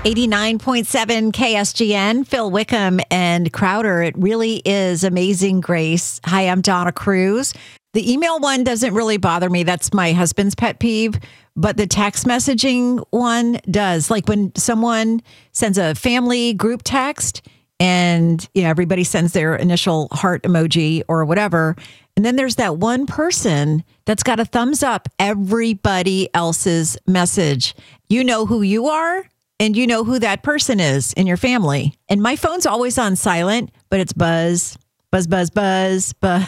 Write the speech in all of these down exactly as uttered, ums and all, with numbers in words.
eighty-nine point seven K S G N, Phil Wickham and Crowder. It really is Amazing Grace. Hi, I'm Donna Cruz. The email one doesn't really bother me. That's my husband's pet peeve. But the text messaging one does. Like when someone sends a family group text and you know, everybody sends their initial heart emoji or whatever. And then there's that one person that's got a thumbs up everybody else's message. You know who you are and you know who that person is in your family. And my phone's always on silent, but it's buzz, buzz, buzz, buzz, buzz,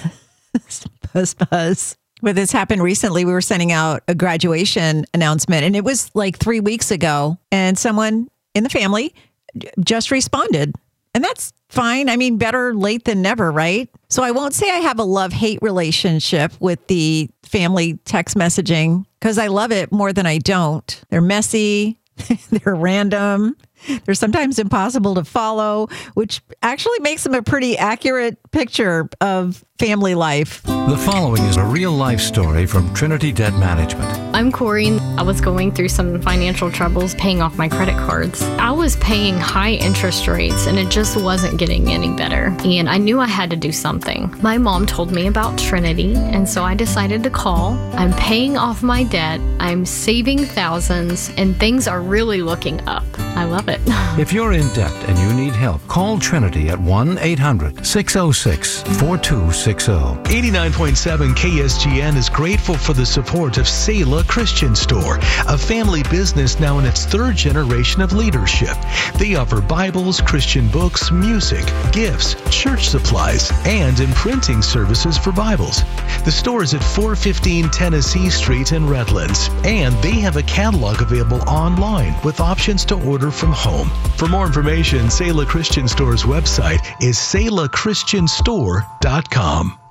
buzz, buzz. But this happened recently. We were sending out a graduation announcement and it was like three weeks ago. And someone in the family just responded. And that's fine. I mean, better late than never, right? So I won't say I have a love-hate relationship with the family text messaging because I love it more than I don't. They're messy. They're random. They're sometimes impossible to follow, which actually makes them a pretty accurate picture of family life. The following is a real-life story from Trinity Debt Management. I'm Corey. I was going through some financial troubles paying off my credit cards. I was paying high interest rates and it just wasn't getting any better. And I knew I had to do something. My mom told me about Trinity, and so I decided to call. I'm paying off my debt. I'm saving thousands, and things are really looking up. I love it. If you're in debt and you need help, call Trinity at one eight hundred six oh six four two six oh. eighty-nine point seven K S G N is grateful for the support of Selah Christian Store, a family business now in its third generation of leadership. They offer Bibles, Christian books, music, gifts, church supplies, and imprinting services for Bibles. The store is at four fifteen Tennessee Street in Redlands, and they have a catalog available online with options to order from home. For more information, Selah Christian Store's website is selah christian store dot com.